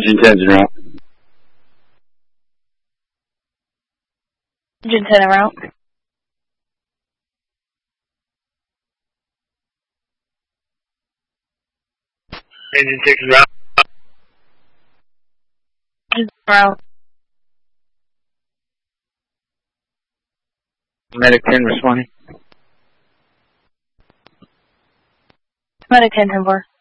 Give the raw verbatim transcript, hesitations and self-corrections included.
Engine ten's en route. Engine ten en route. Engine six en route. Engine en route. Medic ten responding. Medic ten ten four.